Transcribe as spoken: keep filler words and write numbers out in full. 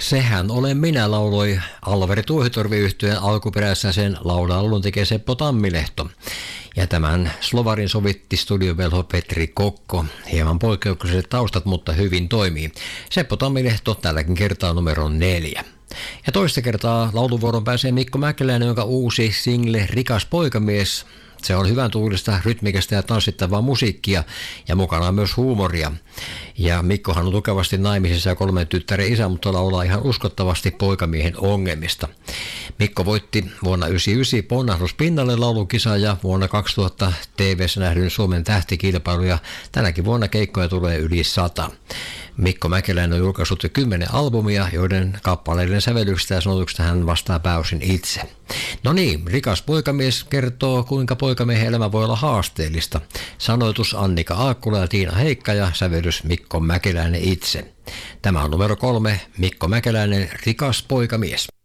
Sehän olen minä, lauloi Alvari Tuohitorvi-yhtyeen alkuperäisessä sen laulun tekee Seppo Tammilehto. Ja tämän slovarin sovitti studiovelho Petri Kokko. Hieman poikkeukselliset taustat, mutta hyvin toimii. Seppo Tammilehto tälläkin kertaa numero neljä. Ja toista kertaa lauluvuoron pääsee Mikko Mäkeläinen, jonka uusi single Rikas poikamies. Se on hyvän tuulista, rytmikästä ja tanssittavaa musiikkia ja mukana on myös huumoria. Ja Mikkohan on tukevasti naimisissa ja kolmen tyttären isä, mutta laulaa ihan uskottavasti poikamiehen ongelmista. Mikko voitti vuonna yhdeksänkymmentäyhdeksän Ponnahduspinnalle laulukisa ja vuonna kaksituhatta T V:ssä nähdyn Suomen tähtikilpailu ja tänäkin vuonna keikkoja tulee yli sata. Mikko Mäkeläinen on julkaissut jo kymmenen albumia, joiden kappaleiden sävellyksistä ja sanotuksista hän vastaa pääosin itse. No niin, Rikas poikamies kertoo, kuinka poikamiehen elämä voi olla haasteellista. Sanoitus Annika Aakkula ja Tiina Heikka ja sävellys Mikko Mäkeläinen itse. Tämä on numero kolme, Mikko Mäkeläinen, Rikas poikamies.